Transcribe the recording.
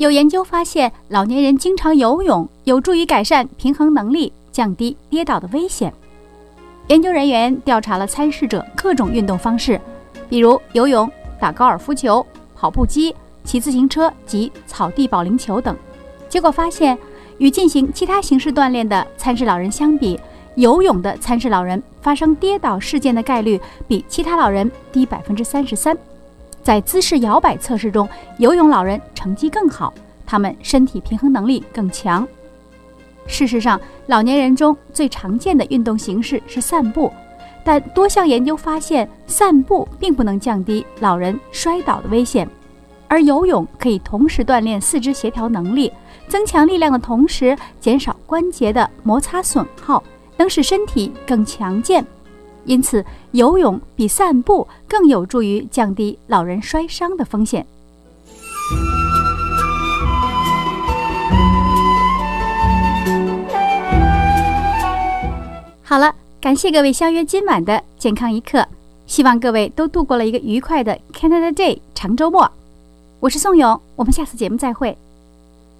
有研究发现，老年人经常游泳有助于改善平衡能力，降低跌倒的危险。研究人员调查了参试者各种运动方式，比如游泳、打高尔夫球、跑步机、骑自行车及草地保龄球等。结果发现，与进行其他形式锻炼的参试老人相比，游泳的参试老人发生跌倒事件的概率比其他老人低33%。在姿势摇摆测试中，游泳老人成绩更好，他们身体平衡能力更强。事实上，老年人中最常见的运动形式是散步，但多项研究发现，散步并不能降低老人摔倒的危险，而游泳可以同时锻炼四肢协调能力，增强力量的同时减少关节的摩擦损耗，能使身体更强健。因此，游泳比散步更有助于降低老人摔伤的风险。好了，感谢各位相约今晚的健康一刻，希望各位都度过了一个愉快的 Canada Day 长周末。我是宋勇，我们下次节目再会。